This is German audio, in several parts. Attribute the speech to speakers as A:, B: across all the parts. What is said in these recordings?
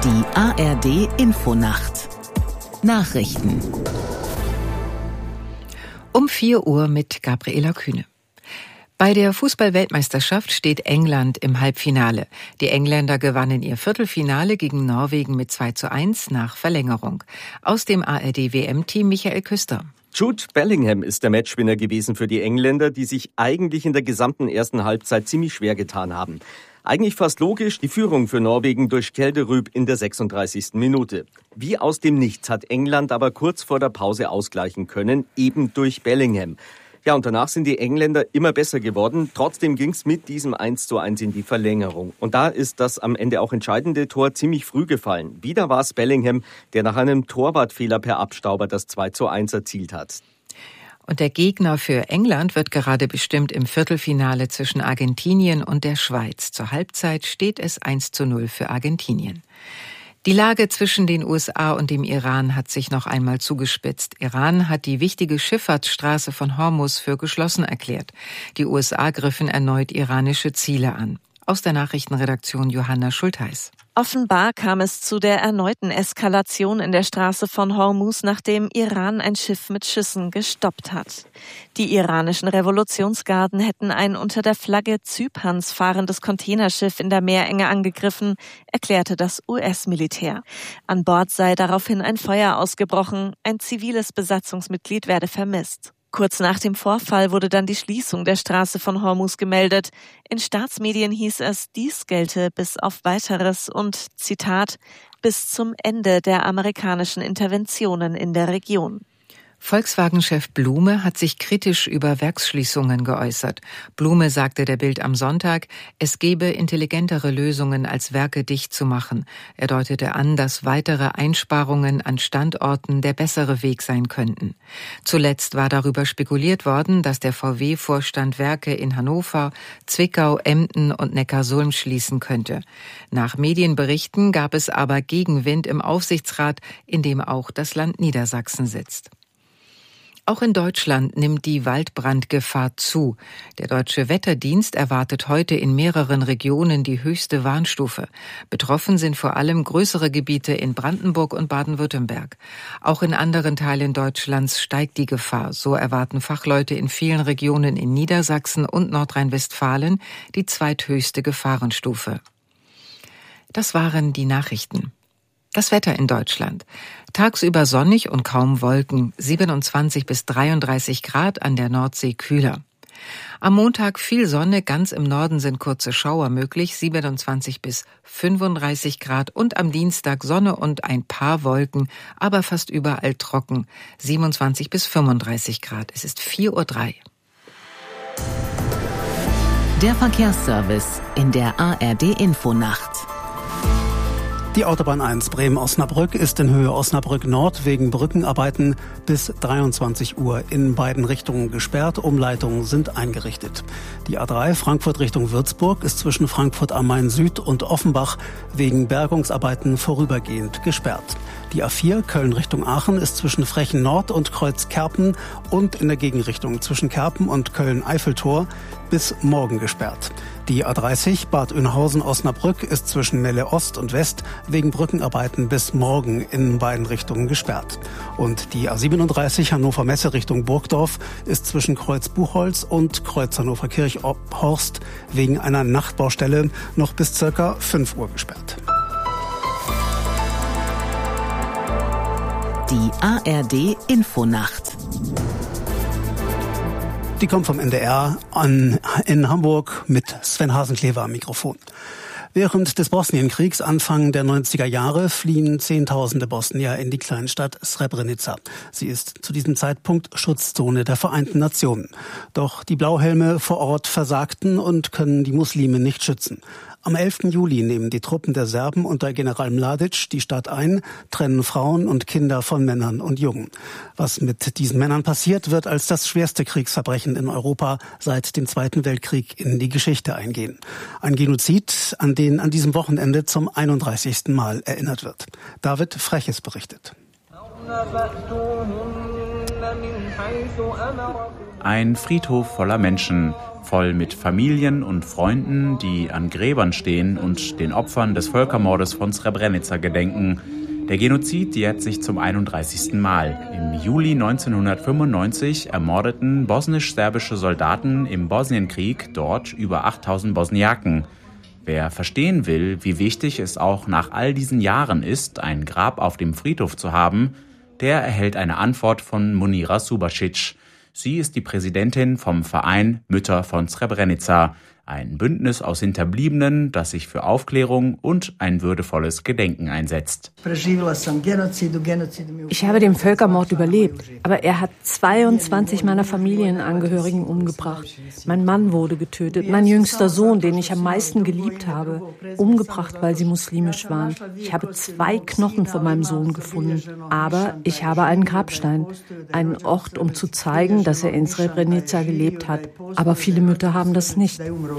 A: Die ARD-Infonacht. Nachrichten.
B: Um 4 Uhr mit Gabriela Kühne. Bei der Fußball-Weltmeisterschaft steht England im Halbfinale. Die Engländer gewannen ihr Viertelfinale gegen Norwegen mit 2:1 nach Verlängerung. Aus dem ARD-WM-Team Michael Küster.
C: Jude Bellingham ist der Matchwinner gewesen für die Engländer, die sich eigentlich in der gesamten ersten Halbzeit ziemlich schwer getan haben. Eigentlich fast logisch, die Führung für Norwegen durch Kelderüb in der 36. Minute. Wie aus dem Nichts hat England aber kurz vor der Pause ausgleichen können, eben durch Bellingham. Ja, und danach sind die Engländer immer besser geworden. Trotzdem ging's mit diesem 1:1 in die Verlängerung. Und da ist das am Ende auch entscheidende Tor ziemlich früh gefallen. Wieder war es Bellingham, der nach einem Torwartfehler per Abstauber das 2:1 erzielt hat.
B: Und der Gegner für England wird gerade bestimmt im Viertelfinale zwischen Argentinien und der Schweiz. Zur Halbzeit steht es 1:0 für Argentinien. Die Lage zwischen den USA und dem Iran hat sich noch einmal zugespitzt. Iran hat die wichtige Schifffahrtsstraße von Hormuz für geschlossen erklärt. Die USA griffen erneut iranische Ziele an. Aus der Nachrichtenredaktion Johanna Schultheis.
D: Offenbar kam es zu der erneuten Eskalation in der Straße von Hormuz, nachdem Iran ein Schiff mit Schüssen gestoppt hat. Die iranischen Revolutionsgarden hätten ein unter der Flagge Zyperns fahrendes Containerschiff in der Meerenge angegriffen, erklärte das US-Militär. An Bord sei daraufhin ein Feuer ausgebrochen, ein ziviles Besatzungsmitglied werde vermisst. Kurz nach dem Vorfall wurde dann die Schließung der Straße von Hormuz gemeldet. In Staatsmedien hieß es, dies gelte bis auf Weiteres und, Zitat, bis zum Ende der amerikanischen Interventionen in der Region.
B: Volkswagen-Chef Blume hat sich kritisch über Werksschließungen geäußert. Blume sagte der Bild am Sonntag, es gebe intelligentere Lösungen, als Werke dicht zu machen. Er deutete an, dass weitere Einsparungen an Standorten der bessere Weg sein könnten. Zuletzt war darüber spekuliert worden, dass der VW-Vorstand Werke in Hannover, Zwickau, Emden und Neckarsulm schließen könnte. Nach Medienberichten gab es aber Gegenwind im Aufsichtsrat, in dem auch das Land Niedersachsen sitzt. Auch in Deutschland nimmt die Waldbrandgefahr zu. Der Deutsche Wetterdienst erwartet heute in mehreren Regionen die höchste Warnstufe. Betroffen sind vor allem größere Gebiete in Brandenburg und Baden-Württemberg. Auch in anderen Teilen Deutschlands steigt die Gefahr. So erwarten Fachleute in vielen Regionen in Niedersachsen und Nordrhein-Westfalen die zweithöchste Gefahrenstufe. Das waren die Nachrichten. Das Wetter in Deutschland. Tagsüber sonnig und kaum Wolken, 27 bis 33 Grad, an der Nordsee kühler. Am Montag viel Sonne, ganz im Norden sind kurze Schauer möglich, 27 bis 35 Grad, und am Dienstag Sonne und ein paar Wolken, aber fast überall trocken, 27 bis 35 Grad. Es ist 4:03 Uhr.
A: Der Verkehrsservice in der ARD-Infonacht.
E: Die Autobahn 1 Bremen-Osnabrück ist in Höhe Osnabrück-Nord wegen Brückenarbeiten bis 23 Uhr in beiden Richtungen gesperrt. Umleitungen sind eingerichtet. Die A3 Frankfurt Richtung Würzburg ist zwischen Frankfurt am Main Süd und Offenbach wegen Bergungsarbeiten vorübergehend gesperrt. Die A4 Köln Richtung Aachen ist zwischen Frechen Nord und Kreuz Kerpen und in der Gegenrichtung zwischen Kerpen und Köln-Eiffeltor bis morgen gesperrt. Die A30 Bad Oeynhausen-Osnabrück ist zwischen Melle Ost und West wegen Brückenarbeiten bis morgen in beiden Richtungen gesperrt. Und die A37 Hannover-Messe Richtung Burgdorf ist zwischen Kreuz Buchholz und Kreuz Hannover-Kirchhorst wegen einer Nachtbaustelle noch bis ca. 5 Uhr gesperrt.
A: Die ARD-Infonacht.
E: Die kommt vom NDR in Hamburg mit Sven Hasenklever am Mikrofon. Während des Bosnienkriegs Anfang der 90er Jahre fliehen Zehntausende Bosnier in die Kleinstadt Srebrenica. Sie ist zu diesem Zeitpunkt Schutzzone der Vereinten Nationen. Doch die Blauhelme vor Ort versagten und können die Muslime nicht schützen. Am 11. Juli nehmen die Truppen der Serben unter General Mladic die Stadt ein, trennen Frauen und Kinder von Männern und Jungen. Was mit diesen Männern passiert, wird als das schwerste Kriegsverbrechen in Europa seit dem Zweiten Weltkrieg in die Geschichte eingehen. Ein Genozid, an den an diesem Wochenende zum 31. Mal erinnert wird. David Freches berichtet.
F: Ein Friedhof voller Menschen, voll mit Familien und Freunden, die an Gräbern stehen und den Opfern des Völkermordes von Srebrenica gedenken. Der Genozid jährt sich zum 31. Mal. Im Juli 1995 ermordeten bosnisch-serbische Soldaten im Bosnienkrieg dort über 8000 Bosniaken. Wer verstehen will, wie wichtig es auch nach all diesen Jahren ist, ein Grab auf dem Friedhof zu haben, der erhält eine Antwort von Munira Subasic. Sie ist die Präsidentin vom Verein Mütter von Srebrenica, ein Bündnis aus Hinterbliebenen, das sich für Aufklärung und ein würdevolles Gedenken einsetzt.
G: Ich habe den Völkermord überlebt, aber er hat 22 meiner Familienangehörigen umgebracht. Mein Mann wurde getötet, mein jüngster Sohn, den ich am meisten geliebt habe, umgebracht, weil sie muslimisch waren. Ich habe 2 Knochen von meinem Sohn gefunden, aber ich habe einen Grabstein, einen Ort, um zu zeigen, dass er in Srebrenica gelebt hat. Aber viele Mütter haben das nicht.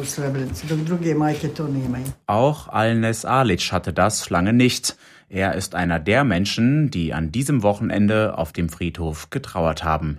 F: Auch Alnes Alic hatte das lange nicht. Er ist einer der Menschen, die an diesem Wochenende auf dem Friedhof getrauert haben.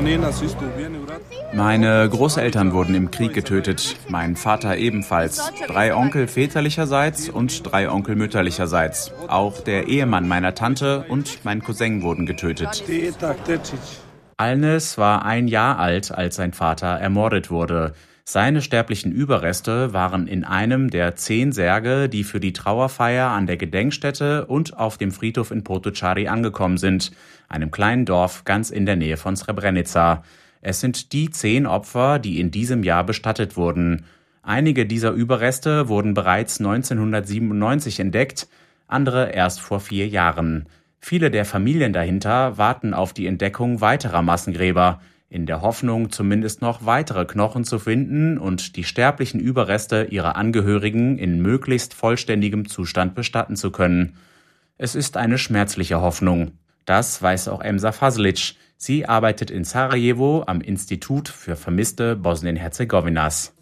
F: Meine Großeltern wurden im Krieg getötet, mein Vater ebenfalls. 3 Onkel väterlicherseits und 3 Onkel mütterlicherseits. Auch der Ehemann meiner Tante und mein Cousin wurden getötet. Alnes war 1 Jahr alt, als sein Vater ermordet wurde. Seine sterblichen Überreste waren in einem der 10 Särge, die für die Trauerfeier an der Gedenkstätte und auf dem Friedhof in Potocari angekommen sind, einem kleinen Dorf ganz in der Nähe von Srebrenica. Es sind die 10 Opfer, die in diesem Jahr bestattet wurden. Einige dieser Überreste wurden bereits 1997 entdeckt, andere erst vor 4 Jahren. Viele der Familien dahinter warten auf die Entdeckung weiterer Massengräber, in der Hoffnung, zumindest noch weitere Knochen zu finden und die sterblichen Überreste ihrer Angehörigen in möglichst vollständigem Zustand bestatten zu können. Es ist eine schmerzliche Hoffnung. Das weiß auch Emsa Faslic. Sie arbeitet in Sarajevo am Institut für Vermisste Bosnien-Herzegowinas.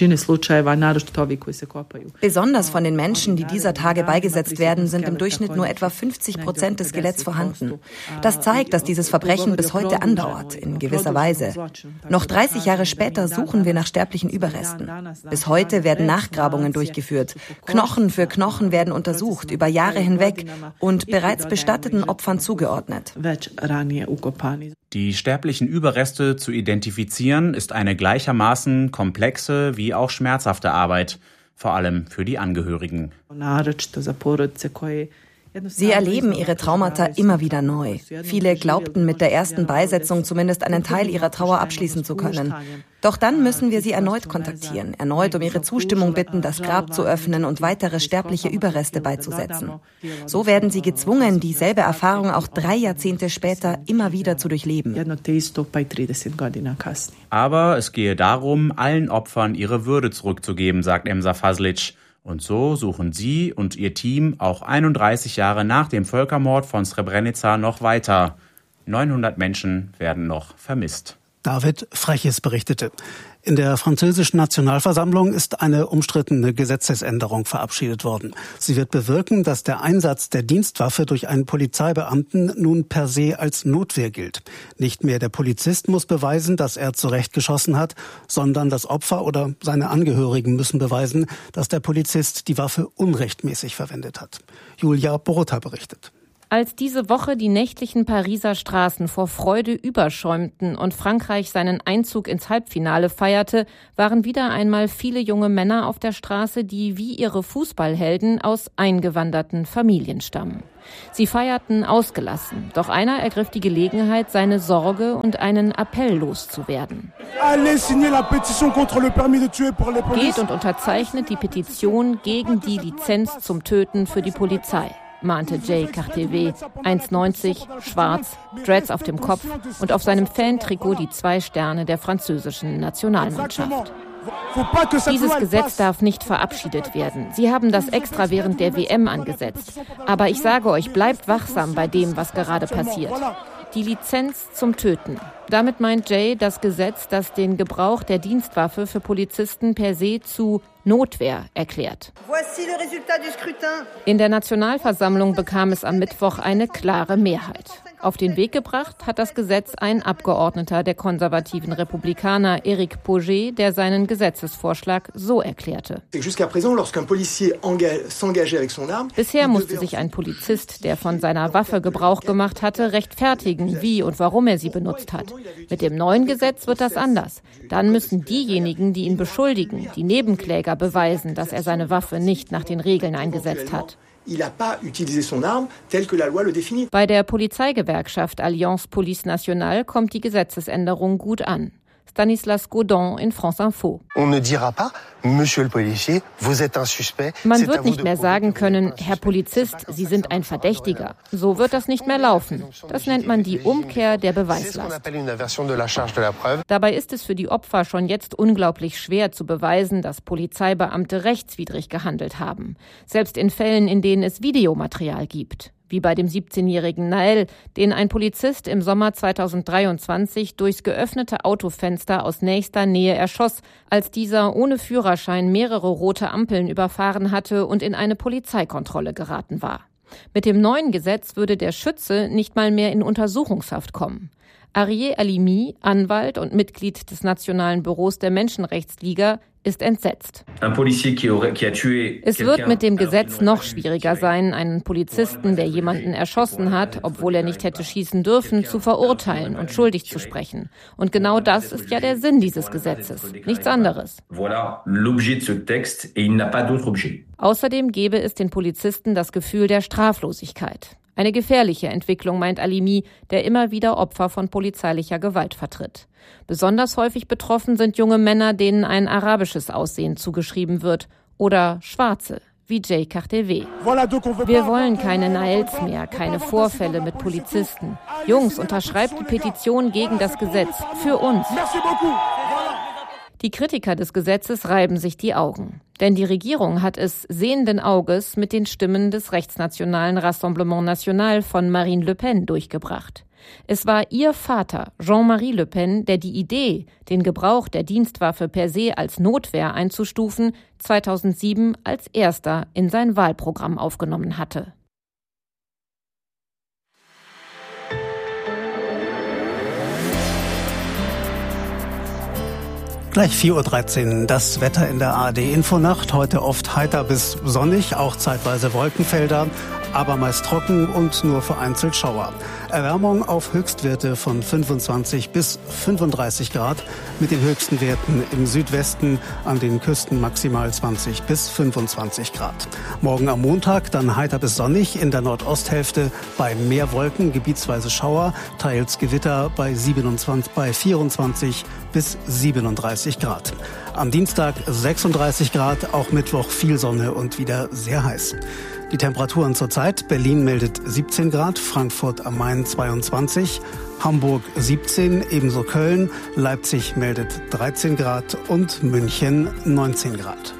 H: Besonders von den Menschen, die dieser Tage beigesetzt werden, sind im Durchschnitt nur etwa 50% des Skeletts vorhanden. Das zeigt, dass dieses Verbrechen bis heute andauert, in gewisser Weise. Noch 30 Jahre später suchen wir nach sterblichen Überresten. Bis heute werden Nachgrabungen durchgeführt. Knochen für Knochen werden untersucht, über Jahre hinweg und bereits bestatteten Opfern zugeordnet.
F: Die sterblichen Überreste zu identifizieren, ist eine gleichermaßen komplexe wie auch schmerzhafte Arbeit, vor allem für die Angehörigen.
H: Sie erleben ihre Traumata immer wieder neu. Viele glaubten mit der ersten Beisetzung zumindest einen Teil ihrer Trauer abschließen zu können. Doch dann müssen wir sie erneut kontaktieren, erneut um ihre Zustimmung bitten, das Grab zu öffnen und weitere sterbliche Überreste beizusetzen. So werden sie gezwungen, dieselbe Erfahrung auch 3 Jahrzehnte später immer wieder zu durchleben.
F: Aber es gehe darum, allen Opfern ihre Würde zurückzugeben, sagt Emsa Faslic. Und so suchen sie und ihr Team auch 31 Jahre nach dem Völkermord von Srebrenica noch weiter. 900 Menschen werden noch vermisst.
E: David Freches berichtete. In der französischen Nationalversammlung ist eine umstrittene Gesetzesänderung verabschiedet worden. Sie wird bewirken, dass der Einsatz der Dienstwaffe durch einen Polizeibeamten nun per se als Notwehr gilt. Nicht mehr der Polizist muss beweisen, dass er zu Recht geschossen hat, sondern das Opfer oder seine Angehörigen müssen beweisen, dass der Polizist die Waffe unrechtmäßig verwendet hat. Julia Borota berichtet.
I: Als diese Woche die nächtlichen Pariser Straßen vor Freude überschäumten und Frankreich seinen Einzug ins Halbfinale feierte, waren wieder einmal viele junge Männer auf der Straße, die wie ihre Fußballhelden aus eingewanderten Familien stammen. Sie feierten ausgelassen, doch einer ergriff die Gelegenheit, seine Sorge und einen Appell loszuwerden. Geht und unterzeichnet die Petition gegen die Lizenz zum Töten für die Polizei, mahnte Jay Cartevet, 1,90, schwarz, Dreads auf dem Kopf und auf seinem Fantrikot die 2 Sterne der französischen Nationalmannschaft. Dieses Gesetz darf nicht verabschiedet werden. Sie haben das extra während der WM angesetzt. Aber ich sage euch, bleibt wachsam bei dem, was gerade passiert. Die Lizenz zum Töten. Damit meint Jay das Gesetz, das den Gebrauch der Dienstwaffe für Polizisten per se zu Notwehr erklärt. In der Nationalversammlung bekam es am Mittwoch eine klare Mehrheit. Auf den Weg gebracht hat das Gesetz ein Abgeordneter der konservativen Republikaner, Éric Pauget, der seinen Gesetzesvorschlag so erklärte. Bisher musste sich ein Polizist, der von seiner Waffe Gebrauch gemacht hatte, rechtfertigen, wie und warum er sie benutzt hat. Mit dem neuen Gesetz wird das anders. Dann müssen diejenigen, die ihn beschuldigen, die Nebenkläger beweisen, dass er seine Waffe nicht nach den Regeln eingesetzt hat. Bei der Polizeigewerkschaft Alliance Police Nationale kommt die Gesetzesänderung gut an. Stanislas Godon in France Info. Man wird nicht mehr sagen können, Herr Polizist, Sie sind ein Verdächtiger. So wird das nicht mehr laufen. Das nennt man die Umkehr der Beweislast. Dabei ist es für die Opfer schon jetzt unglaublich schwer zu beweisen, dass Polizeibeamte rechtswidrig gehandelt haben. Selbst in Fällen, in denen es Videomaterial gibt. Wie bei dem 17-jährigen Nael, den ein Polizist im Sommer 2023 durchs geöffnete Autofenster aus nächster Nähe erschoss, als dieser ohne Führerschein mehrere rote Ampeln überfahren hatte und in eine Polizeikontrolle geraten war. Mit dem neuen Gesetz würde der Schütze nicht mal mehr in Untersuchungshaft kommen. Arié Halimi, Anwalt und Mitglied des Nationalen Büros der Menschenrechtsliga, ist entsetzt. Es wird mit dem Gesetz noch schwieriger sein, einen Polizisten, der jemanden erschossen hat, obwohl er nicht hätte schießen dürfen, zu verurteilen und schuldig zu sprechen. Und genau das ist ja der Sinn dieses Gesetzes, nichts anderes. Außerdem gäbe es den Polizisten das Gefühl der Straflosigkeit. Eine gefährliche Entwicklung, meint Halimi, der immer wieder Opfer von polizeilicher Gewalt vertritt. Besonders häufig betroffen sind junge Männer, denen ein arabisches Aussehen zugeschrieben wird, oder Schwarze, wie Jay Cartevé. Wir wollen keine Naels mehr, keine Vorfälle mit Polizisten. Jungs, unterschreibt die Petition gegen das Gesetz, für uns. Die Kritiker des Gesetzes reiben sich die Augen. Denn die Regierung hat es sehenden Auges mit den Stimmen des rechtsnationalen Rassemblement National von Marine Le Pen durchgebracht. Es war ihr Vater, Jean-Marie Le Pen, der die Idee, den Gebrauch der Dienstwaffe per se als Notwehr einzustufen, 2007 als erster in sein Wahlprogramm aufgenommen hatte.
E: Gleich 4.13 Uhr, das Wetter in der ARD-Infonacht. Heute oft heiter bis sonnig, auch zeitweise Wolkenfelder, aber meist trocken und nur vereinzelt Schauer. Erwärmung auf Höchstwerte von 25 bis 35 Grad, mit den höchsten Werten im Südwesten, an den Küsten maximal 20 bis 25 Grad. Morgen am Montag dann heiter bis sonnig, in der Nordosthälfte bei mehr Wolken, gebietsweise Schauer, teils Gewitter bei 24 bis 37 Grad. Am Dienstag 36 Grad, auch Mittwoch viel Sonne und wieder sehr heiß. Die Temperaturen zurzeit: Berlin meldet 17 Grad, Frankfurt am Main 22, Hamburg 17, ebenso Köln, Leipzig meldet 13 Grad und München 19 Grad.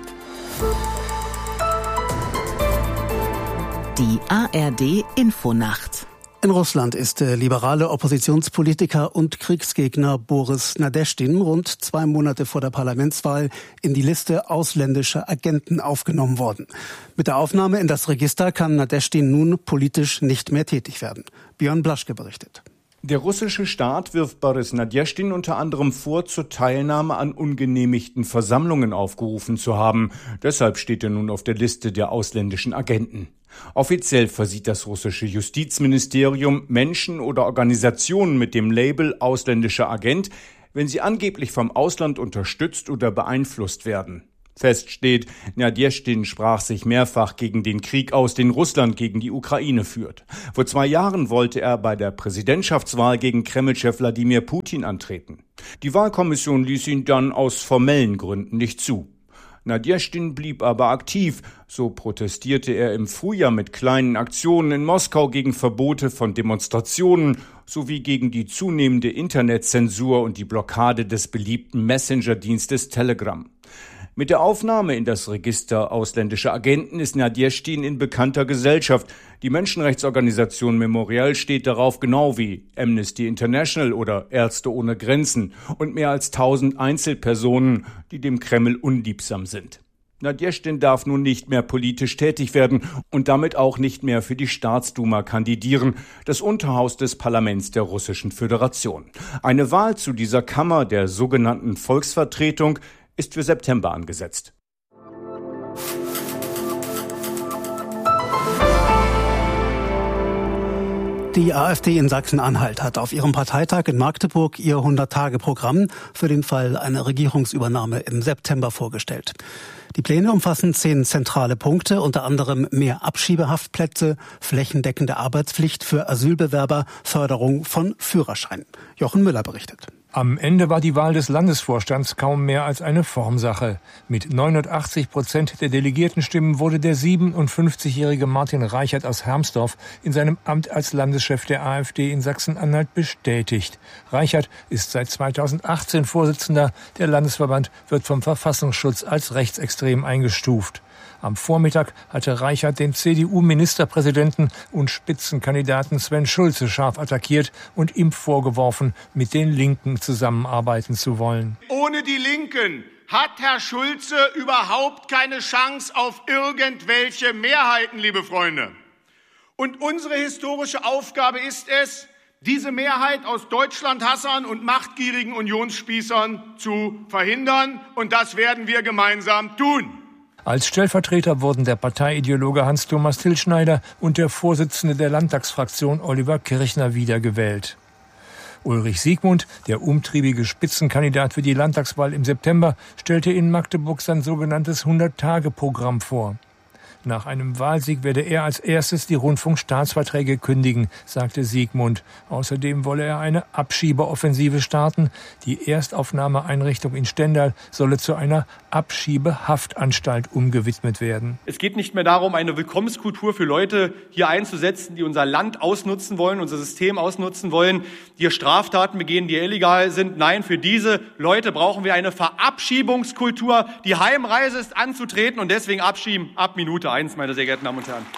A: Die ARD Infonacht.
E: In Russland ist der liberale Oppositionspolitiker und Kriegsgegner Boris Nadeschdin rund 2 Monate vor der Parlamentswahl in die Liste ausländischer Agenten aufgenommen worden. Mit der Aufnahme in das Register kann Nadeschdin nun politisch nicht mehr tätig werden. Björn Blaschke berichtet.
J: Der russische Staat wirft Boris Nadeschdin unter anderem vor, zur Teilnahme an ungenehmigten Versammlungen aufgerufen zu haben. Deshalb steht er nun auf der Liste der ausländischen Agenten. Offiziell versieht das russische Justizministerium Menschen oder Organisationen mit dem Label ausländischer Agent, wenn sie angeblich vom Ausland unterstützt oder beeinflusst werden. Fest steht, Nadeschdin sprach sich mehrfach gegen den Krieg aus, den Russland gegen die Ukraine führt. Vor 2 Jahren wollte er bei der Präsidentschaftswahl gegen Kremlchef Wladimir Putin antreten. Die Wahlkommission ließ ihn dann aus formellen Gründen nicht zu. Nadeschdin blieb aber aktiv. So protestierte er im Frühjahr mit kleinen Aktionen in Moskau gegen Verbote von Demonstrationen sowie gegen die zunehmende Internetzensur und die Blockade des beliebten Messenger-Dienstes Telegram. Mit der Aufnahme in das Register ausländischer Agenten ist Nadeschdin in bekannter Gesellschaft. Die Menschenrechtsorganisation Memorial steht darauf, genau wie Amnesty International oder Ärzte ohne Grenzen und mehr als 1000 Einzelpersonen, die dem Kreml unliebsam sind. Nadjeschdin darf nun nicht mehr politisch tätig werden und damit auch nicht mehr für die Staatsduma kandidieren, das Unterhaus des Parlaments der Russischen Föderation. Eine Wahl zu dieser Kammer der sogenannten Volksvertretung ist für September angesetzt.
E: Die AfD in Sachsen-Anhalt hat auf ihrem Parteitag in Magdeburg ihr 100-Tage-Programm für den Fall einer Regierungsübernahme im September vorgestellt. Die Pläne umfassen 10 zentrale Punkte, unter anderem mehr Abschiebehaftplätze, flächendeckende Arbeitspflicht für Asylbewerber, Förderung von Führerschein. Jochen Müller berichtet.
K: Am Ende war die Wahl des Landesvorstands kaum mehr als eine Formsache. Mit 89% der Delegiertenstimmen wurde der 57-jährige Martin Reichert aus Hermsdorf in seinem Amt als Landeschef der AfD in Sachsen-Anhalt bestätigt. Reichert ist seit 2018 Vorsitzender. Der Landesverband wird vom Verfassungsschutz als rechtsextrem eingestuft. Am Vormittag hatte Reichert den CDU-Ministerpräsidenten und Spitzenkandidaten Sven Schulze scharf attackiert und ihm vorgeworfen, mit den Linken zusammenarbeiten zu wollen.
L: Ohne die Linken hat Herr Schulze überhaupt keine Chance auf irgendwelche Mehrheiten, liebe Freunde. Und unsere historische Aufgabe ist es, diese Mehrheit aus Deutschlandhassern und machtgierigen Unionsspießern zu verhindern. Und das werden wir gemeinsam tun.
K: Als Stellvertreter wurden der Parteiideologe Hans-Thomas Tilschneider und der Vorsitzende der Landtagsfraktion Oliver Kirchner wiedergewählt. Ulrich Siegmund, der umtriebige Spitzenkandidat für die Landtagswahl im September, stellte in Magdeburg sein sogenanntes 100-Tage-Programm vor. Nach einem Wahlsieg werde er als erstes die Rundfunkstaatsverträge kündigen, sagte Siegmund. Außerdem wolle er eine Abschiebeoffensive starten. Die Erstaufnahmeeinrichtung in Stendal solle zu einer Abschiebehaftanstalt umgewidmet werden.
M: Es geht nicht mehr darum, eine Willkommenskultur für Leute hier einzusetzen, die unser Land ausnutzen wollen, unser System ausnutzen wollen, die hier Straftaten begehen, die illegal sind. Nein, für diese Leute brauchen wir eine Verabschiebungskultur. Die Heimreise ist anzutreten und deswegen abschieben ab Minute 1, meine sehr geehrten Damen und Herren.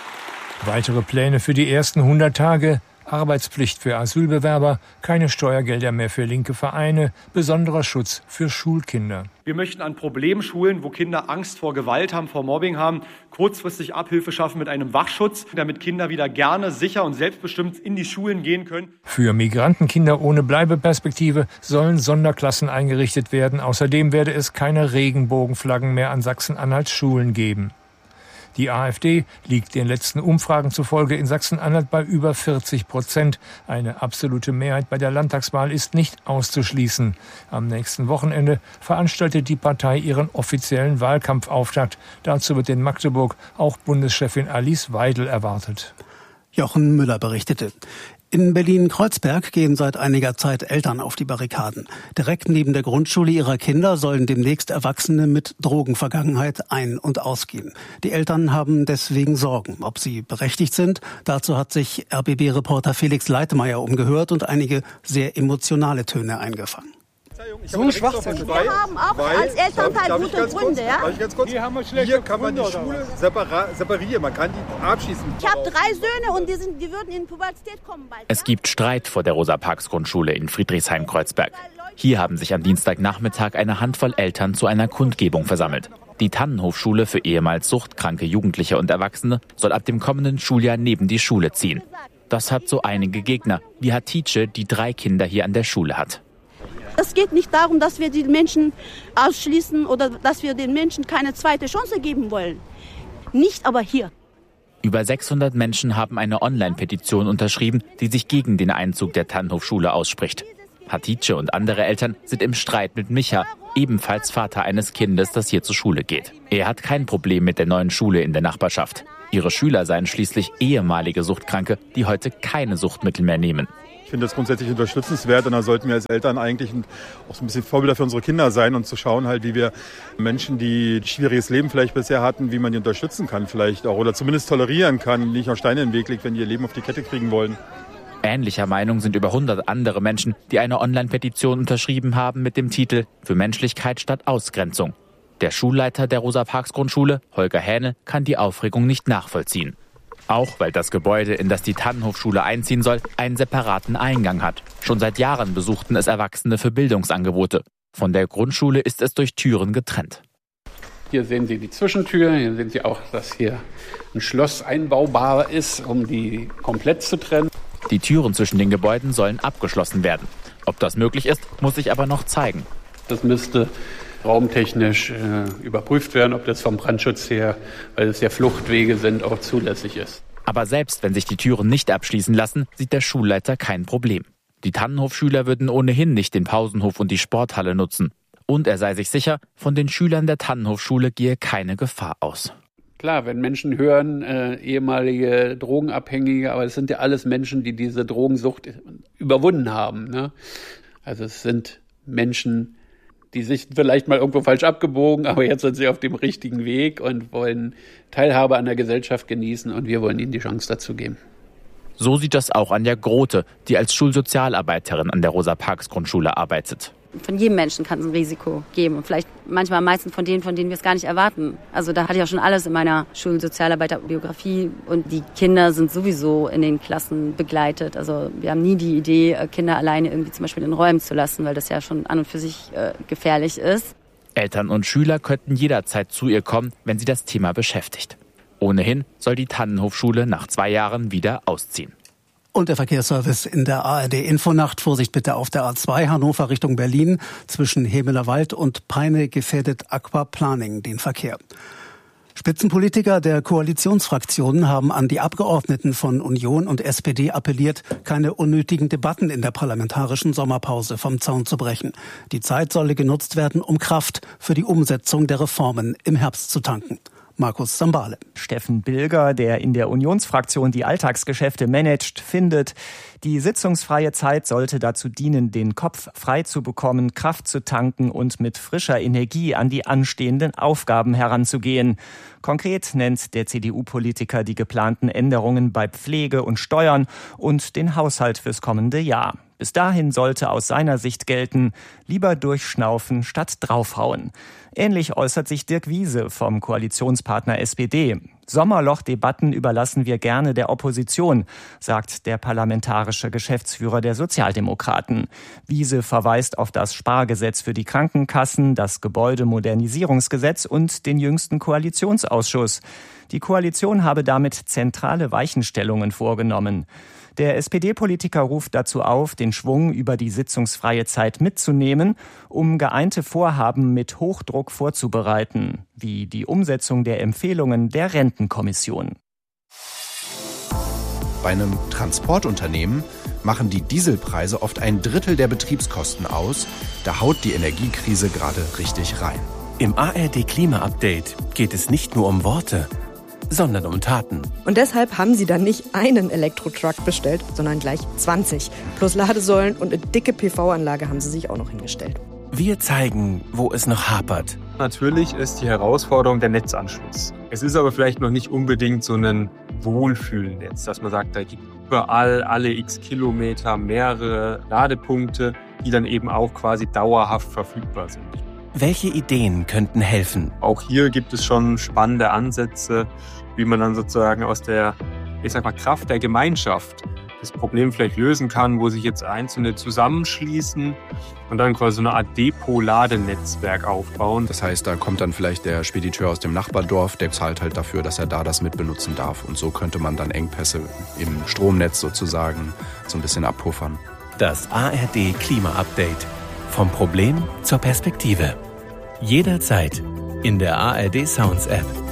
K: Weitere Pläne für die ersten 100 Tage: Arbeitspflicht für Asylbewerber, keine Steuergelder mehr für linke Vereine, besonderer Schutz für Schulkinder.
M: Wir möchten an Problemschulen, wo Kinder Angst vor Gewalt haben, vor Mobbing haben, kurzfristig Abhilfe schaffen mit einem Wachschutz, damit Kinder wieder gerne, sicher und selbstbestimmt in die Schulen gehen können.
K: Für Migrantenkinder ohne Bleibeperspektive sollen Sonderklassen eingerichtet werden. Außerdem werde es keine Regenbogenflaggen mehr an Sachsen-Anhalts Schulen geben. Die AfD liegt den letzten Umfragen zufolge in Sachsen-Anhalt bei über 40%. Eine absolute Mehrheit bei der Landtagswahl ist nicht auszuschließen. Am nächsten Wochenende veranstaltet die Partei ihren offiziellen Wahlkampfauftakt. Dazu wird in Magdeburg auch Bundeschefin Alice Weidel erwartet.
E: Jochen Müller berichtete. In Berlin-Kreuzberg gehen seit einiger Zeit Eltern auf die Barrikaden. Direkt neben der Grundschule ihrer Kinder sollen demnächst Erwachsene mit Drogenvergangenheit ein- und ausgehen. Die Eltern haben deswegen Sorgen, ob sie berechtigt sind. Dazu hat sich RBB-Reporter Felix Leitemeyer umgehört und einige sehr emotionale Töne eingefangen.
N: So ein Schwachsinn.
O: Wir haben auch als Elternteil gute Gründe.
N: Hier kann man die Schule separieren, man kann die abschießen.
O: Ich habe 3 Söhne und die würden in Pubertät kommen bald.
P: Es gibt Streit vor der Rosa-Parks-Grundschule in Friedrichshain-Kreuzberg. Hier haben sich am Dienstagnachmittag eine Handvoll Eltern zu einer Kundgebung versammelt. Die Tannenhofschule für ehemals suchtkranke Jugendliche und Erwachsene soll ab dem kommenden Schuljahr neben die Schule ziehen. Das hat so einige Gegner, wie Hatice, die 3 Kinder hier an der Schule hat.
O: Es geht nicht darum, dass wir die Menschen ausschließen oder dass wir den Menschen keine zweite Chance geben wollen. Nicht aber hier.
P: Über 600 Menschen haben eine Online-Petition unterschrieben, die sich gegen den Einzug der Tannenhofschule ausspricht. Hatice und andere Eltern sind im Streit mit Micha, ebenfalls Vater eines Kindes, das hier zur Schule geht. Er hat kein Problem mit der neuen Schule in der Nachbarschaft. Ihre Schüler seien schließlich ehemalige Suchtkranke, die heute keine Suchtmittel mehr nehmen.
Q: Ich finde das grundsätzlich unterstützenswert und da sollten wir als Eltern eigentlich auch so ein bisschen Vorbilder für unsere Kinder sein und zu schauen halt, wie wir Menschen, die ein schwieriges Leben vielleicht bisher hatten, wie man die unterstützen kann vielleicht auch oder zumindest tolerieren kann, nicht noch Steine in den Weg legt, wenn die ihr Leben auf die Kette kriegen wollen.
P: Ähnlicher Meinung sind über 100 andere Menschen, die eine Online-Petition unterschrieben haben mit dem Titel »Für Menschlichkeit statt Ausgrenzung«. Der Schulleiter der Rosa-Parks-Grundschule, Holger Hähnel, kann die Aufregung nicht nachvollziehen. Auch weil das Gebäude, in das die Tannenhofschule einziehen soll, einen separaten Eingang hat. Schon seit Jahren besuchten es Erwachsene für Bildungsangebote. Von der Grundschule ist es durch Türen getrennt.
R: Hier sehen Sie die Zwischentür, hier sehen Sie auch, dass hier ein Schloss einbaubar ist, um die komplett zu trennen.
P: Die Türen zwischen den Gebäuden sollen abgeschlossen werden. Ob das möglich ist, muss sich aber noch zeigen.
R: Das müsste raumtechnisch überprüft werden, ob das vom Brandschutz her, weil es ja Fluchtwege sind, auch zulässig ist.
P: Aber selbst wenn sich die Türen nicht abschließen lassen, sieht der Schulleiter kein Problem. Die Tannenhof-Schüler würden ohnehin nicht den Pausenhof und die Sporthalle nutzen. Und er sei sich sicher, von den Schülern der Tannenhof-Schule gehe keine Gefahr aus.
R: Klar, wenn Menschen hören, ehemalige Drogenabhängige, aber es sind ja alles Menschen, die diese Drogensucht überwunden haben, ne? Also es sind Menschen, die sich vielleicht mal irgendwo falsch abgebogen, aber jetzt sind sie auf dem richtigen Weg und wollen Teilhabe an der Gesellschaft genießen und wir wollen ihnen die Chance dazu geben.
P: So sieht das auch Anja Grote, die als Schulsozialarbeiterin an der Rosa-Parks-Grundschule arbeitet.
S: Von jedem Menschen kann es ein Risiko geben und vielleicht manchmal am meisten von denen wir es gar nicht erwarten. Also da hatte ich auch schon alles in meiner Schulsozialarbeiterbiografie und die Kinder sind sowieso in den Klassen begleitet. Also wir haben nie die Idee, Kinder alleine irgendwie zum Beispiel in Räumen zu lassen, weil das ja schon an und für sich gefährlich ist.
P: Eltern und Schüler könnten jederzeit zu ihr kommen, wenn sie das Thema beschäftigt. Ohnehin soll die Tannenhof-Schule nach 2 Jahren wieder ausziehen.
E: Und der Verkehrsservice in der ARD-Infonacht. Vorsicht bitte auf der A2 Hannover Richtung Berlin. Zwischen Hemelerwald und Peine gefährdet Aquaplaning den Verkehr. Spitzenpolitiker der Koalitionsfraktionen haben an die Abgeordneten von Union und SPD appelliert, keine unnötigen Debatten in der parlamentarischen Sommerpause vom Zaun zu brechen. Die Zeit solle genutzt werden, um Kraft für die Umsetzung der Reformen im Herbst zu tanken. Markus Sambale.
T: Steffen Bilger, der in der Unionsfraktion die Alltagsgeschäfte managt, findet, die sitzungsfreie Zeit sollte dazu dienen, den Kopf frei zu bekommen, Kraft zu tanken und mit frischer Energie an die anstehenden Aufgaben heranzugehen. Konkret nennt der CDU-Politiker die geplanten Änderungen bei Pflege und Steuern und den Haushalt fürs kommende Jahr. Bis dahin sollte aus seiner Sicht gelten, lieber durchschnaufen statt draufhauen. Ähnlich äußert sich Dirk Wiese vom Koalitionspartner SPD. Sommerlochdebatten überlassen wir gerne der Opposition, sagt der parlamentarische Geschäftsführer der Sozialdemokraten. Wiese verweist auf das Spargesetz für die Krankenkassen, das Gebäudemodernisierungsgesetz und den jüngsten Koalitionsausschuss. Die Koalition habe damit zentrale Weichenstellungen vorgenommen. Der SPD-Politiker ruft dazu auf, den Schwung über die sitzungsfreie Zeit mitzunehmen, um geeinte Vorhaben mit Hochdruck vorzubereiten, wie die Umsetzung der Empfehlungen der Rentenkommission.
U: Bei einem Transportunternehmen machen die Dieselpreise oft 1/3 der Betriebskosten aus. Da haut die Energiekrise gerade richtig rein.
V: Im ARD-Klima-Update geht es nicht nur um Worte, sondern um Taten.
W: Und deshalb haben sie dann nicht einen Elektrotruck bestellt, sondern gleich 20. Plus Ladesäulen und eine dicke PV-Anlage haben sie sich auch noch hingestellt.
V: Wir zeigen, wo es noch hapert.
X: Natürlich ist die Herausforderung der Netzanschluss. Es ist aber vielleicht noch nicht unbedingt so ein Wohlfühlnetz, dass man sagt, da gibt überall alle x Kilometer mehrere Ladepunkte, die dann eben auch quasi dauerhaft verfügbar sind.
V: Welche Ideen könnten helfen?
X: Auch hier gibt es schon spannende Ansätze, wie man dann sozusagen aus der, Kraft der Gemeinschaft das Problem vielleicht lösen kann, wo sich jetzt Einzelne zusammenschließen und dann quasi so eine Art Depot-Ladenetzwerk aufbauen.
U: Das heißt, da kommt dann vielleicht der Spediteur aus dem Nachbardorf, der zahlt halt dafür, dass er da das mitbenutzen darf. Und so könnte man dann Engpässe im Stromnetz sozusagen so ein bisschen abpuffern.
V: Das ARD-Klima-Update. Vom Problem zur Perspektive. Jederzeit in der ARD Sounds App.